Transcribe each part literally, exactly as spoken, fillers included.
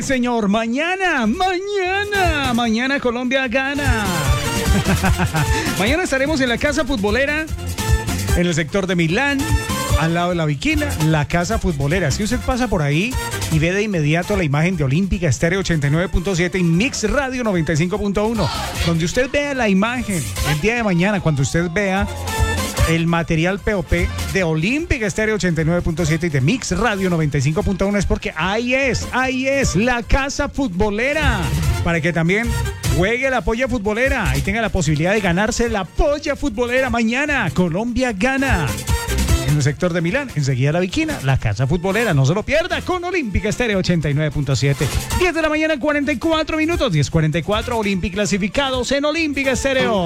señor. Mañana, mañana, mañana Colombia gana. Mañana estaremos en la Casa Futbolera, en el sector de Milán, al lado de la Viquina, la Casa Futbolera. Si usted pasa por ahí y ve de inmediato la imagen de Olímpica Estéreo ochenta y nueve punto siete y Mix Radio noventa y cinco punto uno, donde usted vea la imagen el día de mañana, cuando usted vea el material P O P de Olímpica Estéreo ochenta y nueve punto siete y de Mix Radio noventa y cinco punto uno, es porque ahí es, ahí es la Casa Futbolera, para que también juegue la polla futbolera y tenga la posibilidad de ganarse la polla futbolera mañana. Colombia gana. En el sector de Milán, enseguida la Viquina, la Casa Futbolera. No se lo pierda con Olímpica Estéreo ochenta y nueve punto siete. diez de la mañana, cuarenta y cuatro minutos. diez cuarenta y cuatro, Olímpica clasificados en Olímpica Estéreo.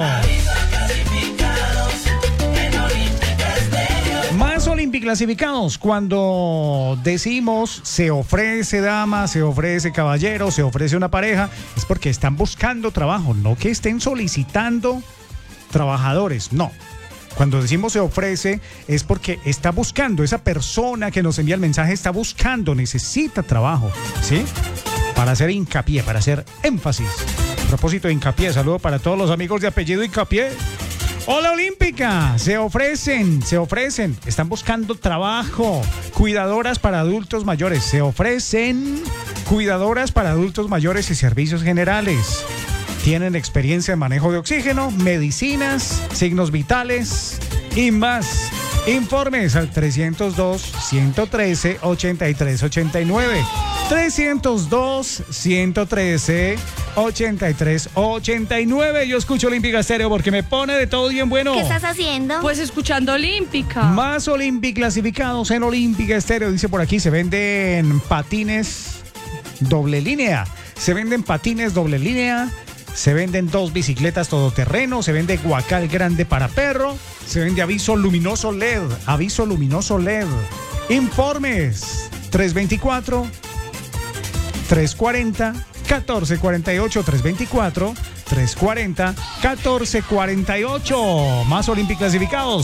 Más Olímpica clasificados. Cuando decimos se ofrece dama, se ofrece caballero, se ofrece una pareja, es porque están buscando trabajo, no que estén solicitando trabajadores, no. Cuando decimos se ofrece es porque está buscando, esa persona que nos envía el mensaje está buscando, necesita trabajo, ¿sí? Para hacer hincapié, para hacer énfasis. A propósito de hincapié, saludo para todos los amigos de apellido hincapié. Hola Olímpica, se ofrecen, se ofrecen, están buscando trabajo. Cuidadoras para adultos mayores, se ofrecen cuidadoras para adultos mayores y servicios generales. Tienen experiencia en manejo de oxígeno, medicinas, signos vitales y más. Informes al trescientos dos, ciento trece, ochenta y tres ochenta y nueve. trescientos dos, ciento trece, ochenta y tres ochenta y nueve. Yo escucho Olímpica Estéreo porque me pone de todo bien bueno. ¿Qué estás haciendo? Pues escuchando Olímpica. Más Olímpica clasificados en Olímpica Estéreo. Dice por aquí, se venden patines doble línea. Se venden patines doble línea. Se venden dos bicicletas todoterreno, se vende guacal grande para perro, se vende aviso luminoso L E D, aviso luminoso L E D. Informes tres veinticuatro, tres cuarenta, catorce cuarenta y ocho, tres veinticuatro, tres cuarenta, catorce cuarenta y ocho. Más Olímpica clasificados.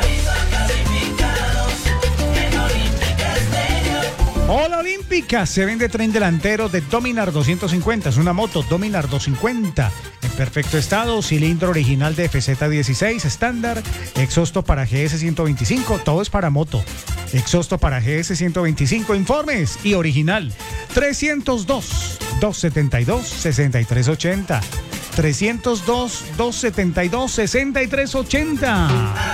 Hola Olímpica, se vende tren delantero de Dominar doscientos cincuenta, es una moto Dominar doscientos cincuenta, en perfecto estado, cilindro original de F Z dieciséis, estándar, exhausto para G S ciento veinticinco, todo es para moto, exhausto para G S ciento veinticinco, informes y original, trescientos dos, doscientos setenta y dos, sesenta y tres ochenta, trescientos dos, doscientos setenta y dos, sesenta y tres ochenta.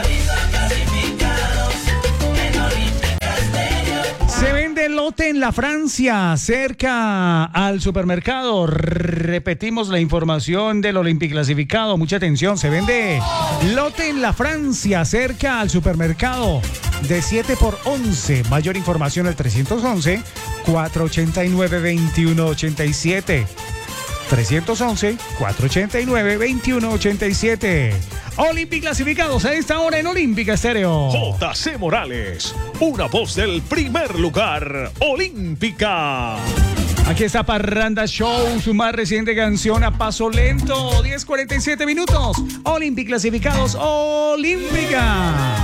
Se vende lote en la Francia, cerca al supermercado. Repetimos la información del Olímpico clasificado. Mucha atención, se vende lote en la Francia, cerca al supermercado, de siete por once. Mayor información al trescientos once, cuatrocientos ochenta y nueve, veintiuno ochenta y siete. trescientos once, cuatrocientos ochenta y nueve, veintiuno ochenta y siete. Olímpica clasificados a esta hora en Olímpica Estéreo. J C Morales, una voz del primer lugar, Olímpica. Aquí está Parranda Show, su más reciente canción a paso lento. diez cuarenta y siete minutos. Olímpica clasificados, Olímpica.